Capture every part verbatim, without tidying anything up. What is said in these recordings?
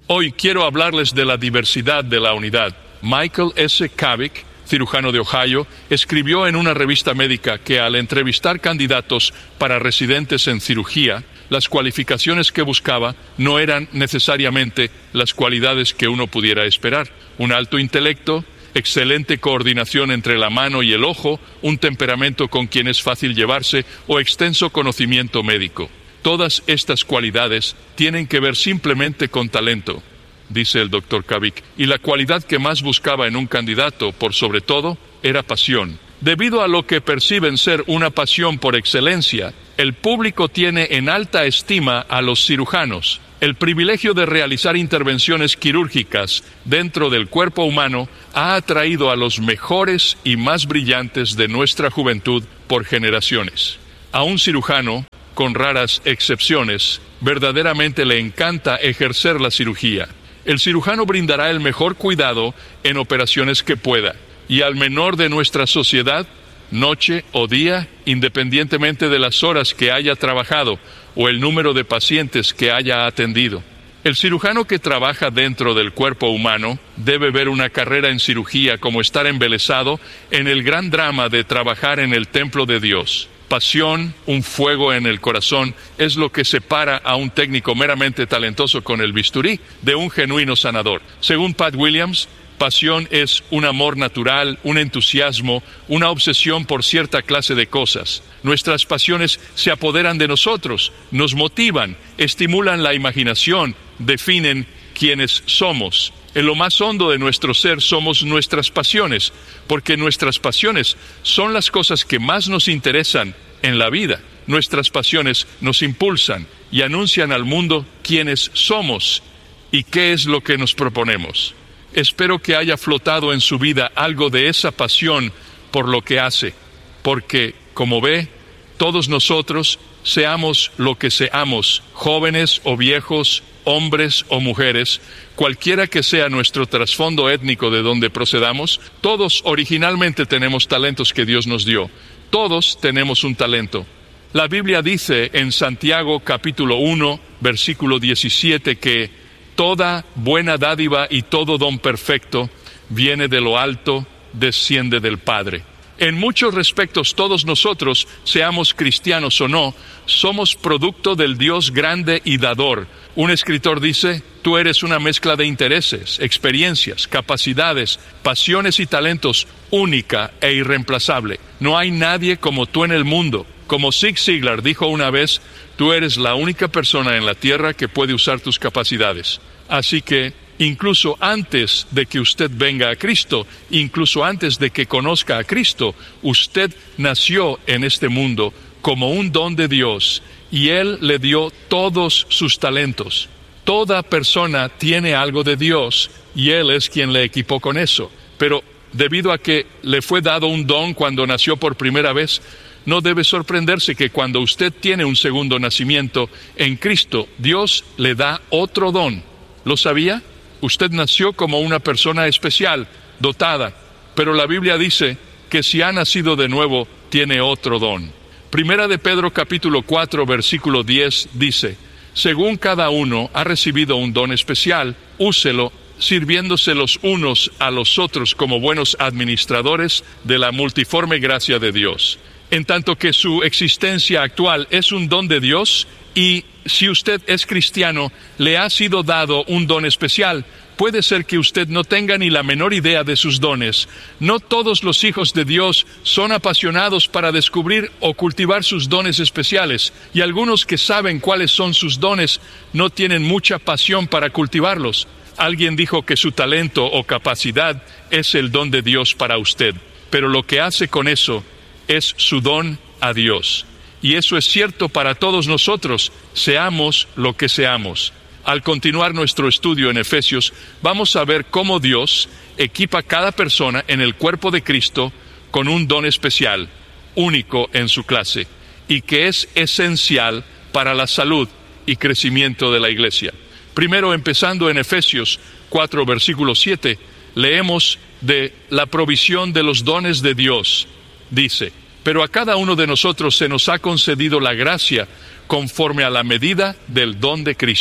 Hoy quiero hablarles de la diversidad de la unidad. Michael S. Cavic, cirujano de Ohio, escribió en una revista médica que al entrevistar candidatos para residentes en cirugía, las cualificaciones que buscaba no eran necesariamente las cualidades que uno pudiera esperar. Un alto intelecto, excelente coordinación entre la mano y el ojo, un temperamento con quien es fácil llevarse o extenso conocimiento médico. Todas estas cualidades tienen que ver simplemente con talento, dice el doctor Cavic, y la cualidad que más buscaba en un candidato, por sobre todo, era pasión. Debido a lo que perciben ser una pasión por excelencia, el público tiene en alta estima a los cirujanos. El privilegio de realizar intervenciones quirúrgicas dentro del cuerpo humano ha atraído a los mejores y más brillantes de nuestra juventud por generaciones. A un cirujano, con raras excepciones, verdaderamente le encanta ejercer la cirugía. El cirujano brindará el mejor cuidado en operaciones que pueda, y al menor de nuestra sociedad, noche o día, independientemente de las horas que haya trabajado o el número de pacientes que haya atendido. El cirujano que trabaja dentro del cuerpo humano debe ver una carrera en cirugía como estar embelesado en el gran drama de trabajar en el templo de Dios. Pasión, un fuego en el corazón, es lo que separa a un técnico meramente talentoso con el bisturí de un genuino sanador. Según Pat Williams, pasión es un amor natural, un entusiasmo, una obsesión por cierta clase de cosas. Nuestras pasiones se apoderan de nosotros, nos motivan, estimulan la imaginación, definen quiénes somos. En lo más hondo de nuestro ser somos nuestras pasiones, porque nuestras pasiones son las cosas que más nos interesan en la vida. Nuestras pasiones nos impulsan y anuncian al mundo quiénes somos y qué es lo que nos proponemos. Espero que haya flotado en su vida algo de esa pasión por lo que hace, porque, como ve, todos nosotros, seamos lo que seamos, jóvenes o viejos, hombres o mujeres, cualquiera que sea nuestro trasfondo étnico de donde procedamos, todos originalmente tenemos talentos que Dios nos dio. Todos tenemos un talento. La Biblia dice en Santiago capítulo uno, versículo diecisiete, que toda buena dádiva y todo don perfecto viene de lo alto, desciende del Padre. En muchos respectos, todos nosotros, seamos cristianos o no, somos producto del Dios grande y dador. Un escritor dice, tú eres una mezcla de intereses, experiencias, capacidades, pasiones y talentos única e irreemplazable. No hay nadie como tú en el mundo. Como Zig Ziglar dijo una vez, tú eres la única persona en la tierra que puede usar tus capacidades. Así que, incluso antes de que usted venga a Cristo, incluso antes de que conozca a Cristo, usted nació en este mundo como un don de Dios y Él le dio todos sus talentos. Toda persona tiene algo de Dios y Él es quien le equipó con eso. Pero debido a que le fue dado un don cuando nació por primera vez, no debe sorprenderse que cuando usted tiene un segundo nacimiento en Cristo, Dios le da otro don. ¿Lo sabía? Usted nació como una persona especial, dotada, pero la Biblia dice que si ha nacido de nuevo, tiene otro don. Primera de Pedro capítulo cuatro, versículo diez dice, según cada uno ha recibido un don especial, úselo, sirviéndose los unos a los otros como buenos administradores de la multiforme gracia de Dios. En tanto que su existencia actual es un don de Dios, y si usted es cristiano, le ha sido dado un don especial. Puede ser que usted no tenga ni la menor idea de sus dones. No todos los hijos de Dios son apasionados para descubrir o cultivar sus dones especiales, y algunos que saben cuáles son sus dones no tienen mucha pasión para cultivarlos. Alguien dijo que su talento o capacidad es el don de Dios para usted, pero lo que hace con eso es su don a Dios. Y eso es cierto para todos nosotros, seamos lo que seamos. Al continuar nuestro estudio en Efesios, vamos a ver cómo Dios equipa a cada persona en el cuerpo de Cristo con un don especial, único en su clase, y que es esencial para la salud y crecimiento de la iglesia. Primero, empezando en Efesios cuatro, versículo siete, leemos de la provisión de los dones de Dios. Dice, pero a cada uno de nosotros se nos ha concedido la gracia conforme a la medida del don de Cristo.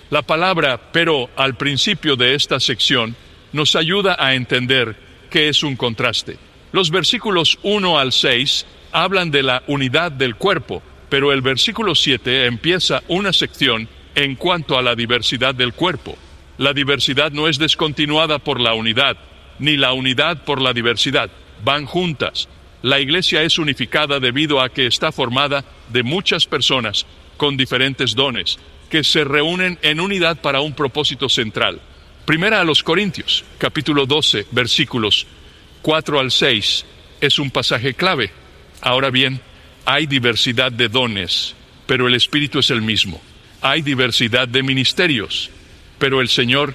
La palabra pero al principio de esta sección nos ayuda a entender qué es un contraste. Los versículos uno al seis hablan de la unidad del cuerpo, pero el versículo siete empieza una sección en cuanto a la diversidad del cuerpo. La diversidad no es descontinuada por la unidad, ni la unidad por la diversidad. Van juntas. La iglesia es unificada debido a que está formada de muchas personas con diferentes dones, que se reúnen en unidad para un propósito central. Primera a los Corintios, capítulo doce, versículos cuatro al seis, es un pasaje clave. Ahora bien, hay diversidad de dones, pero el Espíritu es el mismo. Hay diversidad de ministerios, pero el Señor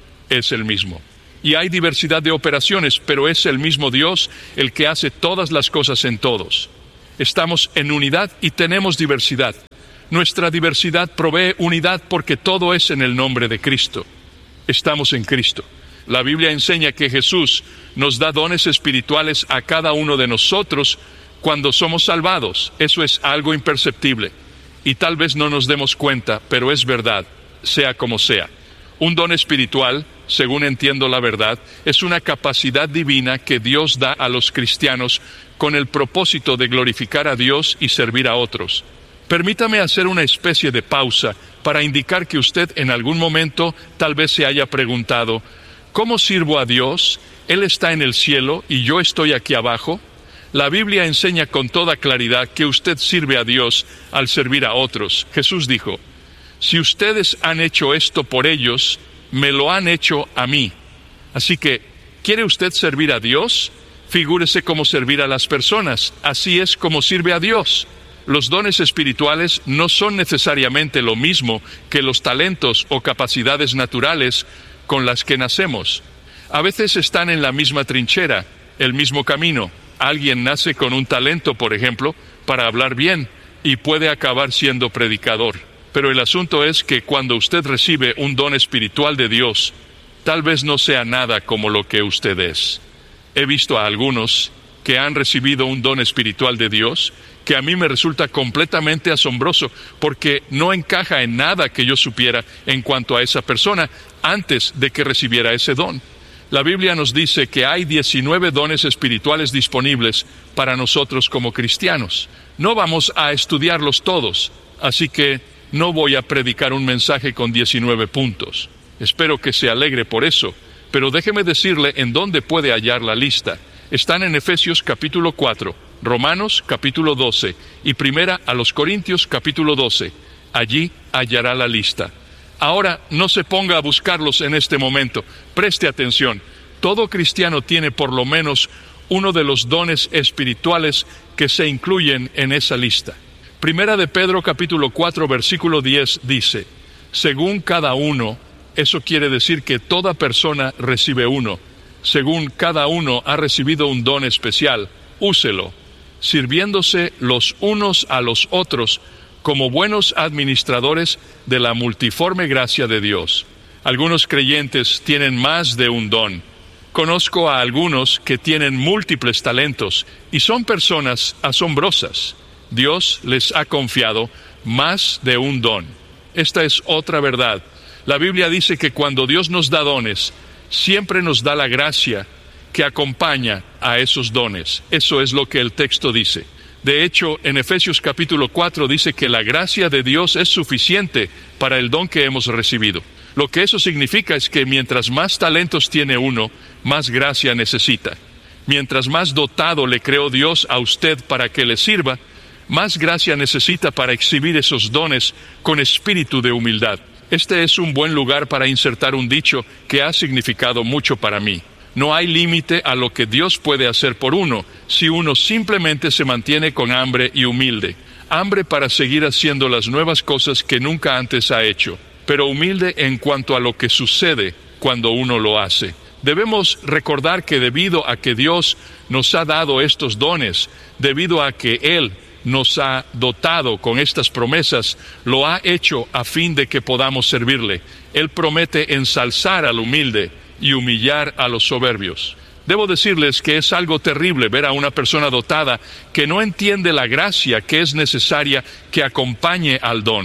es el mismo. Y hay diversidad de operaciones, pero es el mismo Dios el que hace todas las cosas en todos. Estamos en unidad y tenemos diversidad. Nuestra diversidad provee unidad porque todo es en el nombre de Cristo. Estamos en Cristo. La Biblia enseña que Jesús nos da dones espirituales a cada uno de nosotros cuando somos salvados. Eso es algo imperceptible. Y tal vez no nos demos cuenta, pero es verdad, sea como sea. Un don espiritual, según entiendo la verdad, es una capacidad divina que Dios da a los cristianos con el propósito de glorificar a Dios y servir a otros. Permítame hacer una especie de pausa para indicar que usted en algún momento tal vez se haya preguntado, ¿cómo sirvo a Dios? ¿Él está en el cielo y yo estoy aquí abajo? La Biblia enseña con toda claridad que usted sirve a Dios al servir a otros. Jesús dijo, si ustedes han hecho esto por ellos, me lo han hecho a mí. Así que, ¿quiere usted servir a Dios? Figúrese cómo servir a las personas. Así es como sirve a Dios. Los dones espirituales no son necesariamente lo mismo que los talentos o capacidades naturales con las que nacemos. A veces están en la misma trinchera, el mismo camino. Alguien nace con un talento, por ejemplo, para hablar bien y puede acabar siendo predicador. Pero el asunto es que cuando usted recibe un don espiritual de Dios, tal vez no sea nada como lo que usted es. He visto a algunos que han recibido un don espiritual de Dios, que a mí me resulta completamente asombroso, porque no encaja en nada que yo supiera en cuanto a esa persona antes de que recibiera ese don. La Biblia nos dice que hay diecinueve dones espirituales disponibles para nosotros como cristianos. No vamos a estudiarlos todos, así que no voy a predicar un mensaje con diecinueve puntos. Espero que se alegre por eso, pero déjeme decirle en dónde puede hallar la lista. Están en Efesios capítulo cuatro, Romanos capítulo doce y Primera a los Corintios capítulo doce. Allí hallará la lista. Ahora, no se ponga a buscarlos en este momento. Preste atención. Todo cristiano tiene por lo menos uno de los dones espirituales que se incluyen en esa lista. Primera de Pedro capítulo cuatro versículo diez dice, según cada uno, eso quiere decir que toda persona recibe uno. Según cada uno ha recibido un don especial, úselo, sirviéndose los unos a los otros como buenos administradores de la multiforme gracia de Dios. Algunos creyentes tienen más de un don. Conozco a algunos que tienen múltiples talentos y son personas asombrosas. Dios les ha confiado más de un don. Esta es otra verdad. La Biblia dice que cuando Dios nos da dones, siempre nos da la gracia que acompaña a esos dones. Eso es lo que el texto dice. De hecho, en Efesios capítulo cuatro dice que la gracia de Dios es suficiente para el don que hemos recibido. Lo que eso significa es que mientras más talentos tiene uno, más gracia necesita. Mientras más dotado le creó Dios a usted para que le sirva, más gracia necesita para exhibir esos dones con espíritu de humildad. Este es un buen lugar para insertar un dicho que ha significado mucho para mí. No hay límite a lo que Dios puede hacer por uno si uno simplemente se mantiene con hambre y humilde. Hambre para seguir haciendo las nuevas cosas que nunca antes ha hecho, pero humilde en cuanto a lo que sucede cuando uno lo hace. Debemos recordar que debido a que Dios nos ha dado estos dones, debido a que Él nos ha dotado con estas promesas, lo ha hecho a fin de que podamos servirle. Él promete ensalzar al humilde y humillar a los soberbios. Debo decirles que es algo terrible ver a una persona dotada que no entiende la gracia que es necesaria que acompañe al don.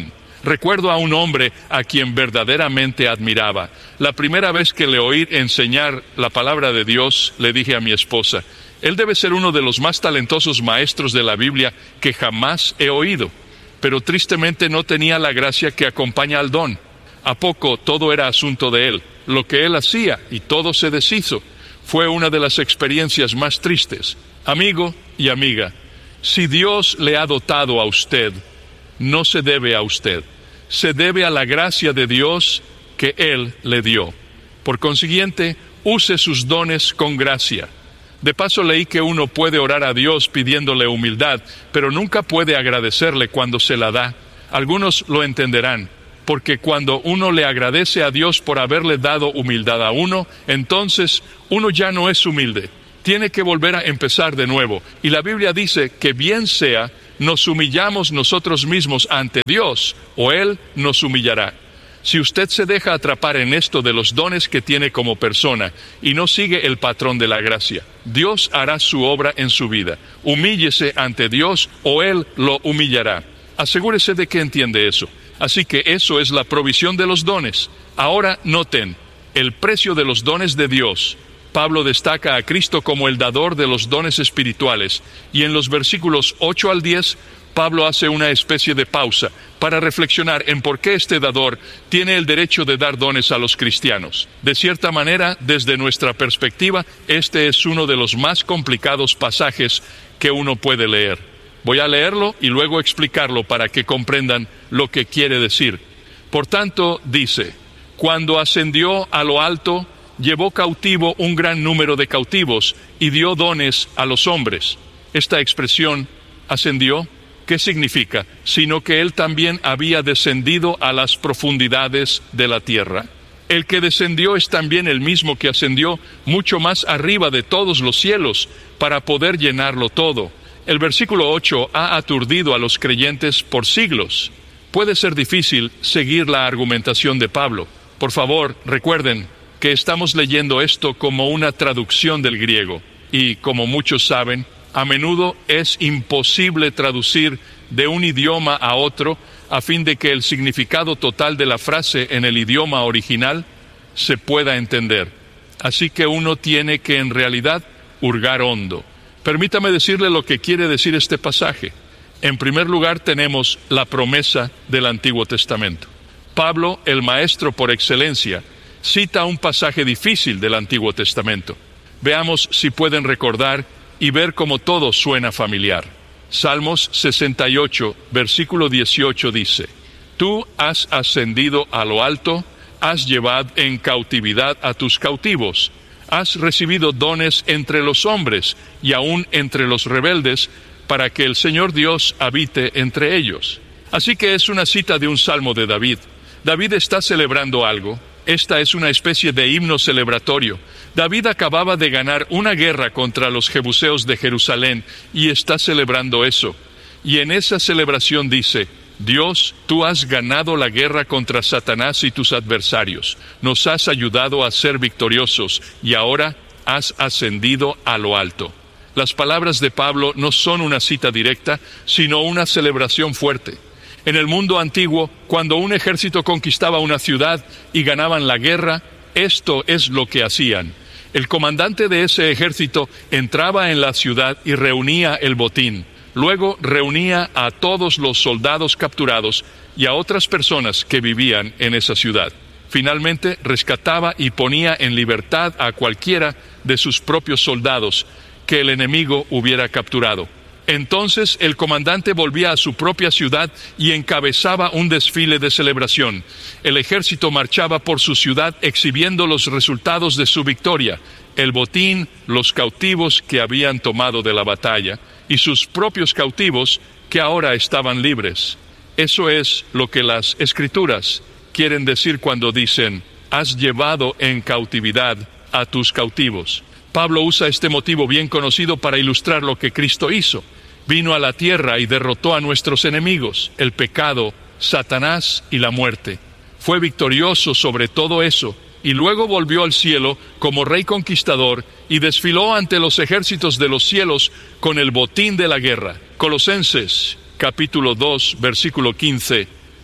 Recuerdo a un hombre a quien verdaderamente admiraba. La primera vez que le oí enseñar la palabra de Dios, le dije a mi esposa, él debe ser uno de los más talentosos maestros de la Biblia que jamás he oído, pero tristemente no tenía la gracia que acompaña al don. ¿A poco todo era asunto de él? Lo que él hacía y todo se deshizo. Fue una de las experiencias más tristes. Amigo y amiga, si Dios le ha dotado a usted, no se debe a usted. Se debe a la gracia de Dios que Él le dio. Por consiguiente, use sus dones con gracia. De paso leí que uno puede orar a Dios pidiéndole humildad, pero nunca puede agradecerle cuando se la da. Algunos lo entenderán, porque cuando uno le agradece a Dios por haberle dado humildad a uno, entonces uno ya no es humilde. Tiene que volver a empezar de nuevo. Y la Biblia dice que bien sea, nos humillamos nosotros mismos ante Dios, o Él nos humillará. Si usted se deja atrapar en esto de los dones que tiene como persona y no sigue el patrón de la gracia, Dios hará su obra en su vida. Humíllese ante Dios o Él lo humillará. Asegúrese de que entiende eso. Así que eso es la provisión de los dones. Ahora noten, el precio de los dones de Dios. Pablo destaca a Cristo como el dador de los dones espirituales, y en los versículos ocho al diez, Pablo hace una especie de pausa para reflexionar en por qué este dador tiene el derecho de dar dones a los cristianos. De cierta manera, desde nuestra perspectiva, este es uno de los más complicados pasajes que uno puede leer. Voy a leerlo y luego explicarlo para que comprendan lo que quiere decir. Por tanto, dice, cuando ascendió a lo alto, llevó cautivo un gran número de cautivos y dio dones a los hombres. Esta expresión, ascendió, ¿qué significa? Sino que él también había descendido a las profundidades de la tierra. El que descendió es también el mismo que ascendió mucho más arriba de todos los cielos para poder llenarlo todo. El versículo ocho ha aturdido a los creyentes por siglos. Puede ser difícil seguir la argumentación de Pablo. Por favor, recuerden que estamos leyendo esto como una traducción del griego. Y, como muchos saben, a menudo es imposible traducir de un idioma a otro a fin de que el significado total de la frase en el idioma original se pueda entender. Así que uno tiene que en realidad hurgar hondo. Permítame decirle lo que quiere decir este pasaje. En primer lugar tenemos la promesa del Antiguo Testamento. Pablo, el maestro por excelencia, cita un pasaje difícil del Antiguo Testamento. Veamos si pueden recordar y ver cómo todo suena familiar. Salmos sesenta y ocho, versículo dieciocho dice, Tú has ascendido a lo alto, has llevado en cautividad a tus cautivos, has recibido dones entre los hombres y aún entre los rebeldes, para que el Señor Dios habite entre ellos. Así que es una cita de un salmo de David. David está celebrando algo. Esta es una especie de himno celebratorio. David acababa de ganar una guerra contra los jebuseos de Jerusalén y está celebrando eso. Y en esa celebración dice, Dios, tú has ganado la guerra contra Satanás y tus adversarios. Nos has ayudado a ser victoriosos y ahora has ascendido a lo alto. Las palabras de Pablo no son una cita directa, sino una celebración fuerte. En el mundo antiguo, cuando un ejército conquistaba una ciudad y ganaban la guerra, esto es lo que hacían. El comandante de ese ejército entraba en la ciudad y reunía el botín. Luego reunía a todos los soldados capturados y a otras personas que vivían en esa ciudad. Finalmente rescataba y ponía en libertad a cualquiera de sus propios soldados que el enemigo hubiera capturado. Entonces el comandante volvía a su propia ciudad y encabezaba un desfile de celebración. El ejército marchaba por su ciudad exhibiendo los resultados de su victoria, el botín, los cautivos que habían tomado de la batalla y sus propios cautivos que ahora estaban libres. Eso es lo que las Escrituras quieren decir cuando dicen, has llevado en cautividad a tus cautivos. Pablo usa este motivo bien conocido para ilustrar lo que Cristo hizo. Vino a la tierra y derrotó a nuestros enemigos, el pecado, Satanás y la muerte. Fue victorioso sobre todo eso, y luego volvió al cielo como rey conquistador y desfiló ante los ejércitos de los cielos con el botín de la guerra. Colosenses, capítulo dos, versículo quince,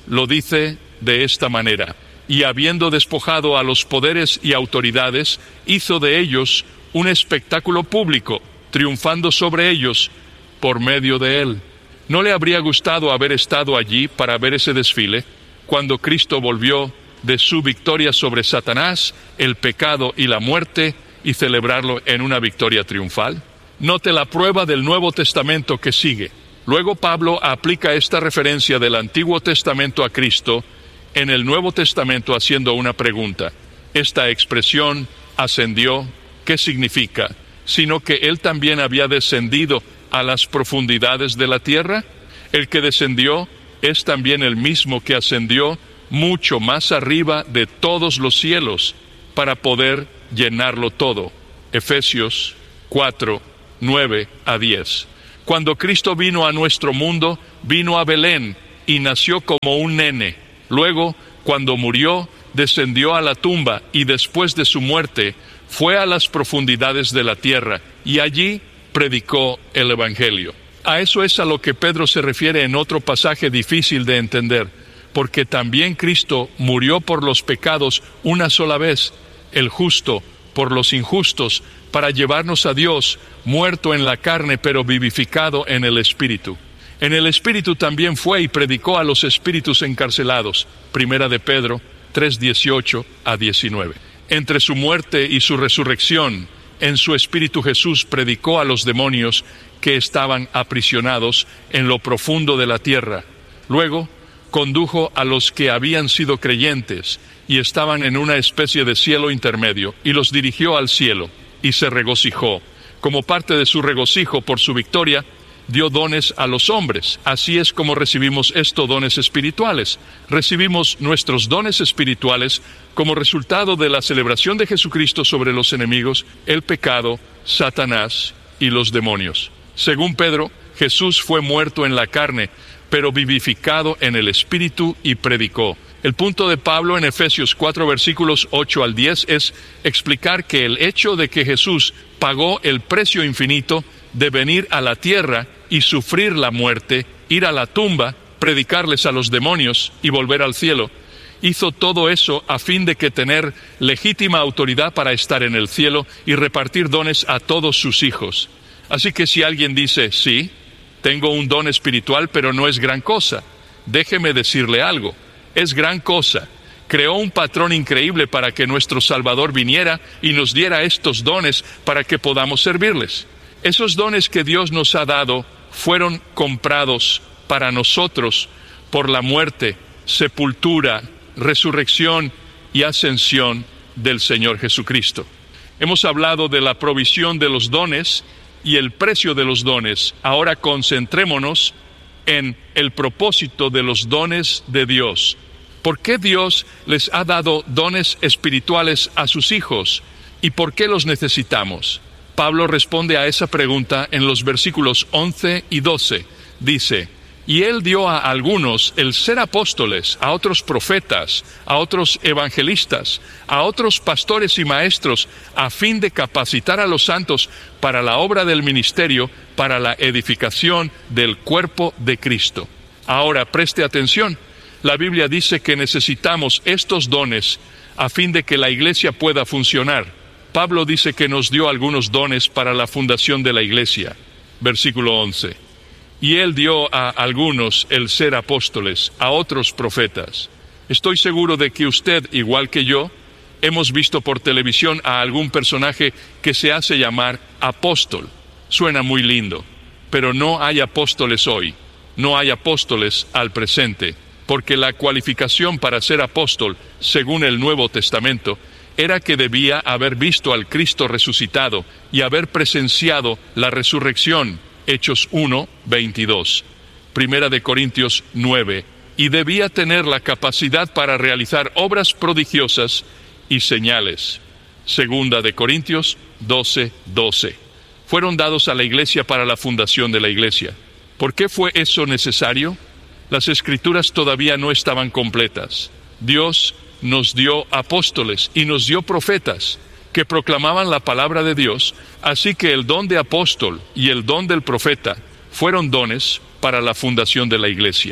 lo dice de esta manera: y habiendo despojado a los poderes y autoridades, hizo de ellos un espectáculo público, triunfando sobre ellos por medio de él. ¿No le habría gustado haber estado allí para ver ese desfile, cuando Cristo volvió de su victoria sobre Satanás, el pecado y la muerte, y celebrarlo en una victoria triunfal? Note la prueba del Nuevo Testamento que sigue. Luego Pablo aplica esta referencia del Antiguo Testamento a Cristo en el Nuevo Testamento, haciendo una pregunta. Esta expresión, ascendió, ¿qué significa? Sino que él también había descendido a las profundidades de la tierra. El que descendió es también el mismo que ascendió mucho más arriba de todos los cielos para poder llenarlo todo. Efesios cuatro, nueve a diez. Cuando Cristo vino a nuestro mundo, vino a Belén y nació como un nene. Luego, cuando murió, descendió a la tumba y después de su muerte, fue a las profundidades de la tierra y allí predicó el Evangelio. A eso es a lo que Pedro se refiere en otro pasaje difícil de entender, porque también Cristo murió por los pecados una sola vez, el justo por los injustos, para llevarnos a Dios, muerto en la carne pero vivificado en el Espíritu. En el Espíritu también fue y predicó a los espíritus encarcelados. Primera de Pedro tres, dieciocho a diecinueve. Entre su muerte y su resurrección, en su Espíritu Jesús predicó a los demonios que estaban aprisionados en lo profundo de la tierra. Luego, condujo a los que habían sido creyentes y estaban en una especie de cielo intermedio, y los dirigió al cielo, y se regocijó. Como parte de su regocijo por su victoria, dio dones a los hombres. Así es como recibimos estos dones espirituales. Recibimos nuestros dones espirituales como resultado de la celebración de Jesucristo sobre los enemigos, el pecado, Satanás y los demonios. Según Pedro, Jesús fue muerto en la carne, pero vivificado en el Espíritu, y predicó. El punto de Pablo en Efesios cuatro, versículos ocho al diez, es explicar que el hecho de que Jesús pagó el precio infinito de venir a la tierra y sufrir la muerte, ir a la tumba, predicarles a los demonios y volver al cielo, hizo todo eso a fin de que tener legítima autoridad para estar en el cielo y repartir dones a todos sus hijos. Así que si alguien dice, sí, tengo un don espiritual, pero no es gran cosa, déjeme decirle algo, es gran cosa. Creó un patrón increíble para que nuestro Salvador viniera y nos diera estos dones para que podamos servirles. Esos dones que Dios nos ha dado fueron comprados para nosotros por la muerte, sepultura, resurrección y ascensión del Señor Jesucristo. Hemos hablado de la provisión de los dones y el precio de los dones. Ahora concentrémonos en el propósito de los dones de Dios. ¿Por qué Dios les ha dado dones espirituales a sus hijos? ¿Y por qué los necesitamos? Pablo responde a esa pregunta en los versículos once y doce. Dice, y Él dio a algunos el ser apóstoles, a otros profetas, a otros evangelistas, a otros pastores y maestros, a fin de capacitar a los santos para la obra del ministerio, para la edificación del cuerpo de Cristo. Ahora, preste atención. La Biblia dice que necesitamos estos dones a fin de que la iglesia pueda funcionar. Pablo dice que nos dio algunos dones para la fundación de la iglesia. Versículo once. Y Él dio a algunos el ser apóstoles, a otros profetas. Estoy seguro de que usted, igual que yo, hemos visto por televisión a algún personaje que se hace llamar apóstol. Suena muy lindo, pero no hay apóstoles hoy. No hay apóstoles al presente, porque la cualificación para ser apóstol, según el Nuevo Testamento, era que debía haber visto al Cristo resucitado y haber presenciado la resurrección. Hechos uno, veintidós. Primera de Corintios nueve. Y debía tener la capacidad para realizar obras prodigiosas y señales. Segunda de Corintios doce, doce. Fueron dados a la iglesia para la fundación de la iglesia. ¿Por qué fue eso necesario? Las Escrituras todavía no estaban completas. Dios nos dio apóstoles y nos dio profetas que proclamaban la palabra de Dios, así que el don de apóstol y el don del profeta fueron dones para la fundación de la iglesia.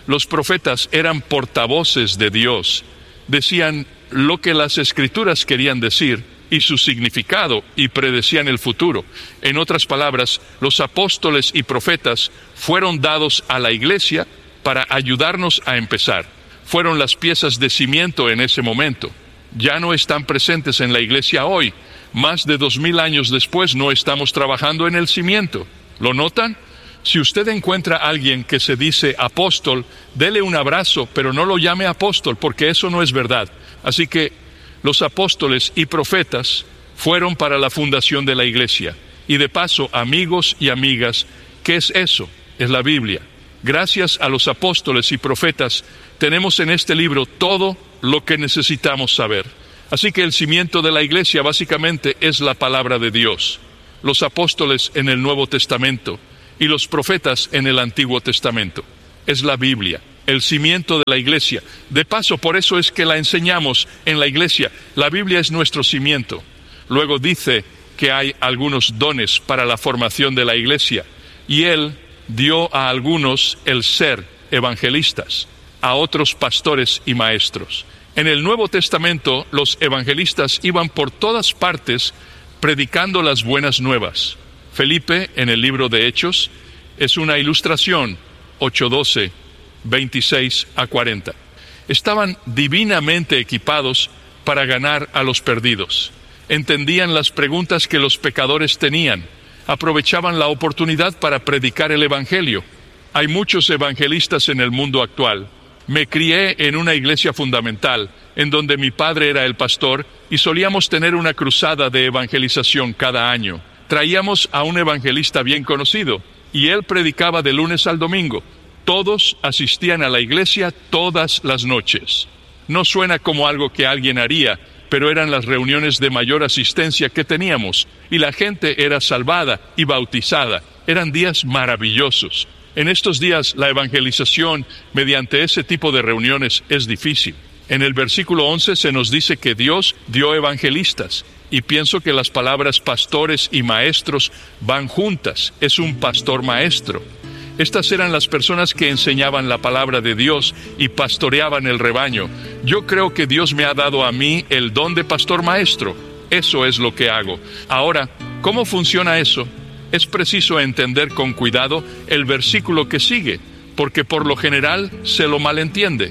Los profetas eran portavoces de Dios. Decían lo que las Escrituras querían decir y su significado, y predecían el futuro. En otras palabras, los apóstoles y profetas fueron dados a la iglesia para ayudarnos a empezar. Fueron las piezas de cimiento en ese momento. Ya no están presentes en la iglesia hoy. Más de dos mil años después no estamos trabajando en el cimiento. ¿Lo notan? Si usted encuentra a alguien que se dice apóstol, dele un abrazo, pero no lo llame apóstol, porque eso no es verdad. Así que los apóstoles y profetas fueron para la fundación de la iglesia. Y de paso, amigos y amigas, ¿qué es eso? Es la Biblia. Gracias a los apóstoles y profetas, tenemos en este libro todo lo que necesitamos saber. Así que el cimiento de la iglesia básicamente es la palabra de Dios. Los apóstoles en el Nuevo Testamento y los profetas en el Antiguo Testamento. Es la Biblia, el cimiento de la iglesia. De paso, por eso es que la enseñamos en la iglesia. La Biblia es nuestro cimiento. Luego dice que hay algunos dones para la formación de la iglesia. Y Él dio a algunos el ser evangelistas, a otros pastores y maestros. En el Nuevo Testamento, los evangelistas iban por todas partes predicando las buenas nuevas. Felipe, en el libro de Hechos, es una ilustración, ocho doce, veintiséis a cuarenta. Estaban divinamente equipados para ganar a los perdidos. Entendían las preguntas que los pecadores tenían. Aprovechaban la oportunidad para predicar el Evangelio. Hay muchos evangelistas en el mundo actual. Me crié en una iglesia fundamental, en donde mi padre era el pastor, y solíamos tener una cruzada de evangelización cada año. Traíamos a un evangelista bien conocido, y él predicaba de lunes al domingo. Todos asistían a la iglesia todas las noches. No suena como algo que alguien haría, pero eran las reuniones de mayor asistencia que teníamos, y la gente era salvada y bautizada. Eran días maravillosos. En estos días, la evangelización mediante ese tipo de reuniones es difícil. En el versículo once se nos dice que Dios dio evangelistas, y pienso que las palabras pastores y maestros van juntas. Es un pastor maestro. Estas eran las personas que enseñaban la palabra de Dios y pastoreaban el rebaño. Yo creo que Dios me ha dado a mí el don de pastor maestro. Eso es lo que hago. Ahora, ¿cómo funciona eso? Es preciso entender con cuidado el versículo que sigue, porque por lo general se lo malentiende.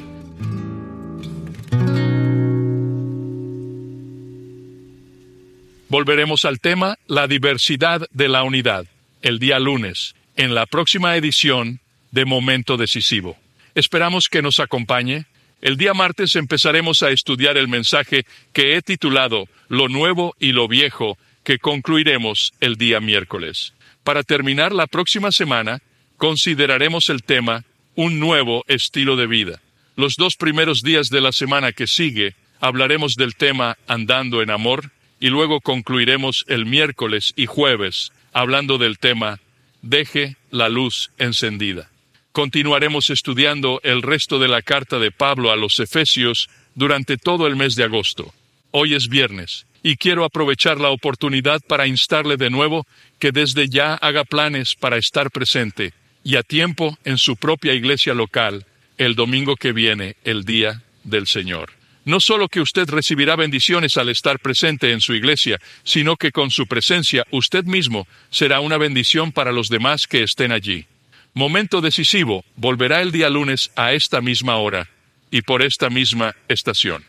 Volveremos al tema, la diversidad de la unidad, el día lunes, en la próxima edición de Momento Decisivo. Esperamos que nos acompañe. El día martes empezaremos a estudiar el mensaje que he titulado Lo Nuevo y lo Viejo, que concluiremos el día miércoles. Para terminar la próxima semana, consideraremos el tema Un nuevo estilo de vida. Los dos primeros días de la semana que sigue, hablaremos del tema Andando en Amor, y luego concluiremos el miércoles y jueves hablando del tema Deje la luz encendida. Continuaremos estudiando el resto de la carta de Pablo a los Efesios durante todo el mes de agosto. Hoy es viernes, y quiero aprovechar la oportunidad para instarle de nuevo que desde ya haga planes para estar presente y a tiempo en su propia iglesia local el domingo que viene, el Día del Señor. No solo que usted recibirá bendiciones al estar presente en su iglesia, sino que con su presencia usted mismo será una bendición para los demás que estén allí. Momento Decisivo volverá el día lunes a esta misma hora y por esta misma estación.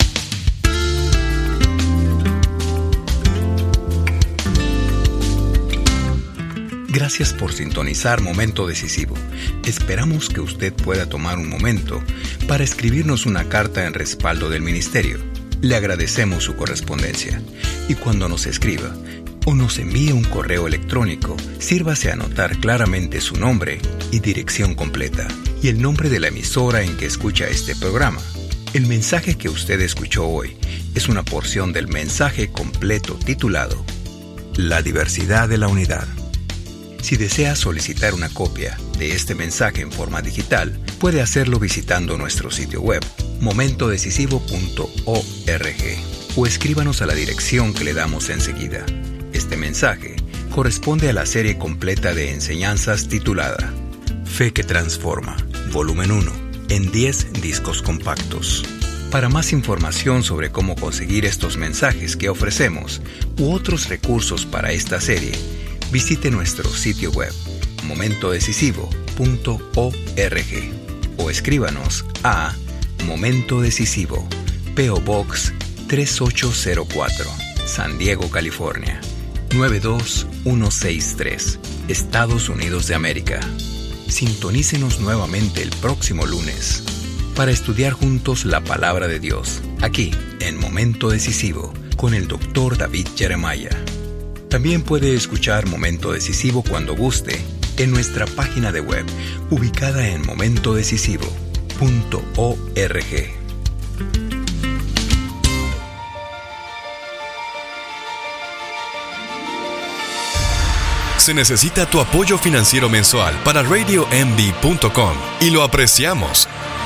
Gracias por sintonizar Momento Decisivo. Esperamos que usted pueda tomar un momento para escribirnos una carta en respaldo del ministerio. Le agradecemos su correspondencia. Y cuando nos escriba o nos envíe un correo electrónico, sírvase a anotar claramente su nombre y dirección completa y el nombre de la emisora en que escucha este programa. El mensaje que usted escuchó hoy es una porción del mensaje completo titulado La diversidad de la unidad. Si desea solicitar una copia de este mensaje en forma digital, puede hacerlo visitando nuestro sitio web, momento decisivo punto org, o escríbanos a la dirección que le damos enseguida. Este mensaje corresponde a la serie completa de enseñanzas titulada Fe que Transforma, volumen uno, en diez discos compactos. Para más información sobre cómo conseguir estos mensajes que ofrecemos u otros recursos para esta serie, visite nuestro sitio web momento decisivo punto org o escríbanos a Momento Decisivo, P O Box tres ocho cero cuatro, San Diego, California nueve dos uno seis tres, Estados Unidos de América. Sintonícenos nuevamente el próximo lunes para estudiar juntos la palabra de Dios, aquí en Momento Decisivo, con el doctor David Jeremiah. También puede escuchar Momento Decisivo cuando guste en nuestra página de web, ubicada en momento decisivo punto org. Se necesita tu apoyo financiero mensual para radio m b punto com y lo apreciamos.